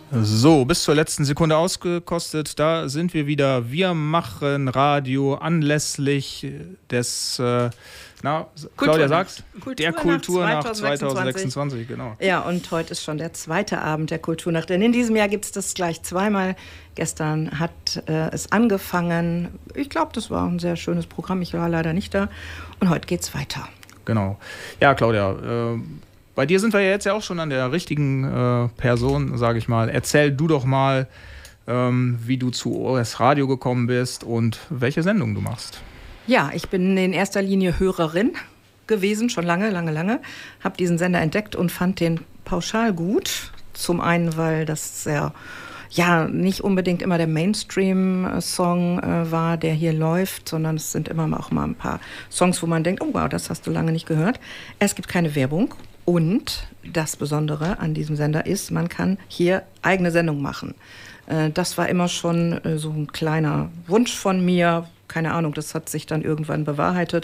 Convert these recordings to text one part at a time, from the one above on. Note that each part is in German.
So, bis zur letzten Sekunde ausgekostet. Da sind wir wieder. Wir machen Radio anlässlich des, Claudia sag's, der Kultur nach 2026. Genau. Ja, und heute ist schon der zweite Abend der Kulturnacht. Denn in diesem Jahr gibt es das gleich zweimal. Gestern hat es angefangen. Ich glaube, das war ein sehr schönes Programm. Ich war leider nicht da. Und heute geht's weiter. Genau. Ja, Claudia, bei dir sind wir ja jetzt ja auch schon an der richtigen Person, sage ich mal. Erzähl du doch mal, wie du zu OS Radio gekommen bist und welche Sendung du machst. Ja, ich bin in erster Linie Hörerin gewesen, schon lange. Habe diesen Sender entdeckt und fand den pauschal gut. Zum einen, weil das nicht unbedingt immer der Mainstream-Song war, der hier läuft, sondern es sind immer auch mal ein paar Songs, wo man denkt, oh wow, das hast du lange nicht gehört. Es gibt keine Werbung. Und das Besondere an diesem Sender ist, man kann hier eigene Sendung machen. Das war immer schon so ein kleiner Wunsch von mir. Keine Ahnung, das hat sich dann irgendwann bewahrheitet.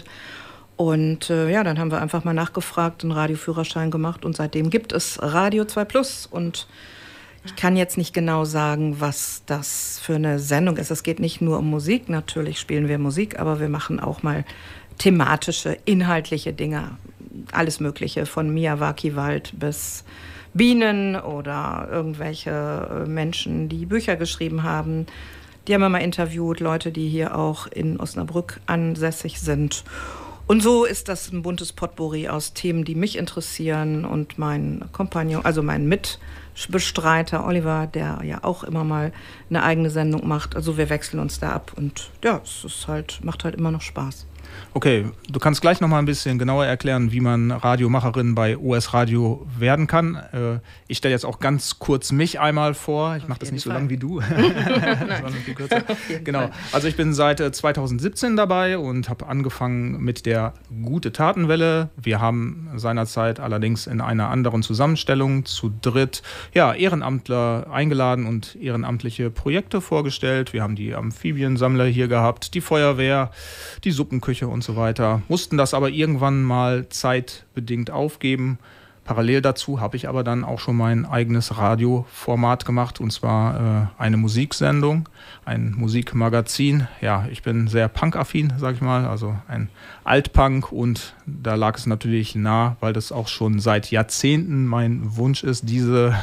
Und dann haben wir einfach mal nachgefragt, einen Radioführerschein gemacht und seitdem gibt es Radio 2 Plus. Und ich kann jetzt nicht genau sagen, was das für eine Sendung ist. Es geht nicht nur um Musik, natürlich spielen wir Musik, aber wir machen auch mal thematische, inhaltliche Dinge. Alles Mögliche, von Miyawaki-Wald bis Bienen oder irgendwelche Menschen, die Bücher geschrieben haben. Die haben wir mal interviewt, Leute, die hier auch in Osnabrück ansässig sind. Und so ist das ein buntes Potpourri aus Themen, die mich interessieren. Und mein Kompagnon, also mein Mitbestreiter Oliver, der ja auch immer mal eine eigene Sendung macht. Also wir wechseln uns da ab und ja, es ist macht halt immer noch Spaß. Okay, du kannst gleich noch mal ein bisschen genauer erklären, wie man Radiomacherin bei OS Radio werden kann. Ich stelle jetzt auch ganz kurz mich einmal vor. Ich mache das nicht so lang wie du, sondern viel kürzer. Genau. Also ich bin seit 2017 dabei und habe angefangen mit der Gute-Taten-Welle. Wir haben seinerzeit allerdings in einer anderen Zusammenstellung zu dritt Ehrenamtler eingeladen und ehrenamtliche Projekte vorgestellt. Wir haben die Amphibiensammler hier gehabt, die Feuerwehr, die Suppenküche und so weiter, mussten das aber irgendwann mal zeitbedingt aufgeben. Parallel dazu habe ich aber dann auch schon mein eigenes Radioformat gemacht, und zwar eine Musiksendung, ein Musikmagazin. Ja, ich bin sehr punkaffin, sag ich mal, also ein Altpunk, und da lag es natürlich nah, weil das auch schon seit Jahrzehnten mein Wunsch ist, diese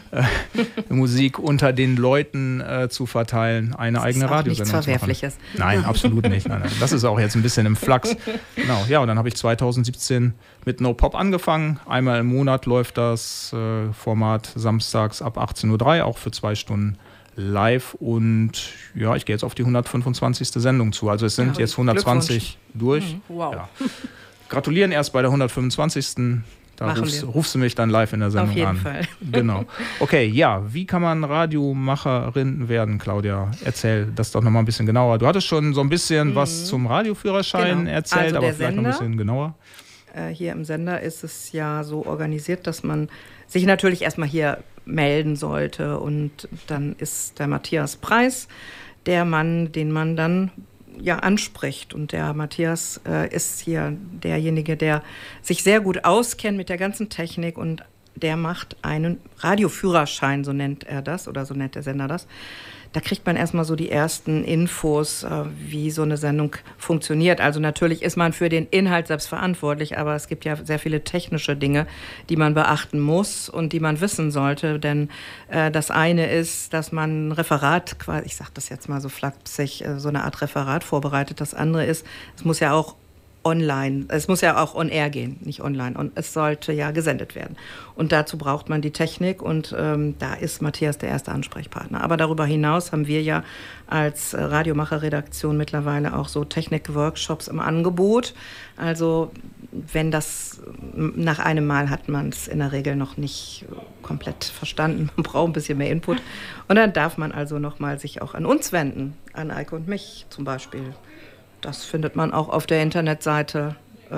Musik unter den Leuten zu verteilen, eine eigene Radiosendung zu machen. Nichts Verwerfliches. Nein, absolut nicht. Nein. Das ist auch jetzt ein bisschen im Flachs. Genau, ja, und dann habe ich 2017 mit No Pop angefangen. Einmal im Monat läuft das Format samstags ab 18:03 Uhr, auch für 2 Stunden live. Und ja, ich gehe jetzt auf die 125. Sendung zu. Also es sind jetzt 120 durch. Wow. Ja. Gratulieren erst bei der 125. Da rufst du mich dann live in der Sendung an. Auf jeden Fall. Genau. Okay, ja, wie kann man Radiomacherin werden, Claudia? Erzähl das doch nochmal ein bisschen genauer. Du hattest schon so ein bisschen was zum Radioführerschein erzählt, also aber vielleicht noch ein bisschen genauer. Hier im Sender ist es ja so organisiert, dass man sich natürlich erstmal hier melden sollte. Und dann ist der Matthias Preis der Mann, den man dann anspricht. Und der Matthias ist hier derjenige, der sich sehr gut auskennt mit der ganzen Technik, und der macht einen Radioführerschein, so nennt er das, oder so nennt der Sender das. Da kriegt man erstmal so die ersten Infos, wie so eine Sendung funktioniert. Also natürlich ist man für den Inhalt selbst verantwortlich, aber es gibt ja sehr viele technische Dinge, die man beachten muss und die man wissen sollte. Denn das eine ist, dass man ein Referat, ich sage das jetzt mal so flapsig, so eine Art Referat vorbereitet. Das andere ist, es muss ja auch online, es muss ja auch on air gehen, nicht online. Und es sollte ja gesendet werden. Und dazu braucht man die Technik, und da ist Matthias der erste Ansprechpartner. Aber darüber hinaus haben wir ja als Radiomacher-Redaktion mittlerweile auch so Technik-Workshops im Angebot. Also wenn das nach einem Mal hat man es in der Regel noch nicht komplett verstanden. Man braucht ein bisschen mehr Input. Und dann darf man also nochmal sich auch an uns wenden, an Eike und mich zum Beispiel. Das findet man auch auf der Internetseite.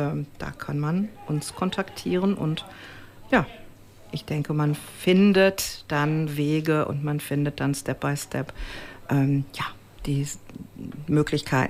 Da kann man uns kontaktieren, und ja, ich denke, man findet dann Wege und man findet dann Step by Step die Möglichkeiten,